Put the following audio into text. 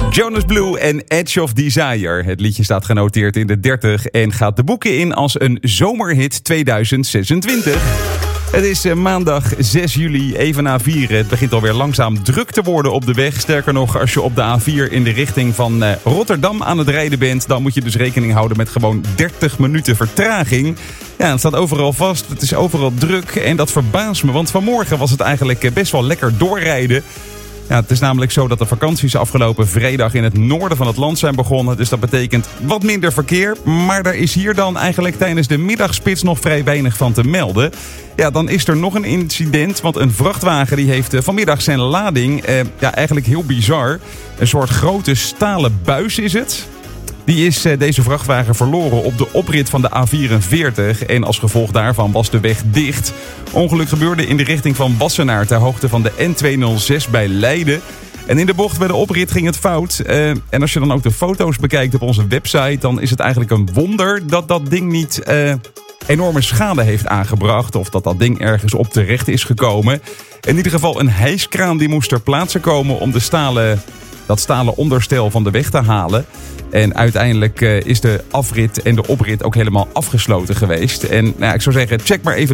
Jonas Blue en Edge of Desire. Het liedje staat genoteerd in de 30 en gaat de boeken in als een zomerhit 2026. Het is maandag 6 juli, even na 4. Het begint alweer langzaam druk te worden op de weg. Sterker nog, als je op de A4 in de richting van Rotterdam aan het rijden bent, dan moet je dus rekening houden met gewoon 30 minuten vertraging. Ja, het staat overal vast, het is overal druk en dat verbaast me. Want vanmorgen was het eigenlijk best wel lekker doorrijden. Ja, het is namelijk zo dat de vakanties afgelopen vrijdag in het noorden van het land zijn begonnen. Dus dat betekent wat minder verkeer. Maar daar is hier dan eigenlijk tijdens de middagspits nog vrij weinig van te melden. Ja, dan is er nog een incident. Want een vrachtwagen die heeft vanmiddag zijn lading, eigenlijk heel bizar. Een soort grote stalen buis is het. Die is deze vrachtwagen verloren op de oprit van de A44. En als gevolg daarvan was de weg dicht. Ongeluk gebeurde in de richting van Wassenaar ter hoogte van de N206 bij Leiden. En in de bocht bij de oprit ging het fout. En als je dan ook de foto's bekijkt op onze website, dan is het eigenlijk een wonder dat dat ding niet enorme schade heeft aangebracht. Of dat dat ding ergens op terecht is gekomen. In ieder geval een hijskraan die moest ter plaatse komen om dat stalen onderstel van de weg te halen. En uiteindelijk is de afrit en de oprit ook helemaal afgesloten geweest. En ik zou zeggen, check maar even